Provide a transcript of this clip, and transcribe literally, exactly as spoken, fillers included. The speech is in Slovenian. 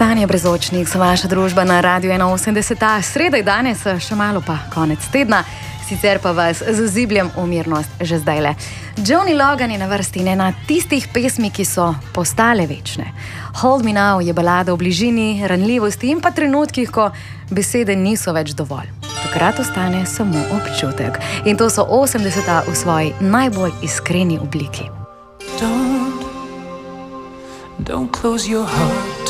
Sanja Brezočnik, so vaša družba na Radiu ena osemdeset. Sreda je danes, še malo pa konec tedna, sicer pa vas zazibljem v mirnost že zdajle. Johnny Logan je na vrsti ena tistih pesmi, ki so postale večne. Hold Me Now je balada o bližini, ranljivosti in pa trenutkih, ko besede niso več dovolj. Takrat ostane samo občutek. In to so osemdeseta v svoji najbolj iskreni obliki. Don't, don't close your heart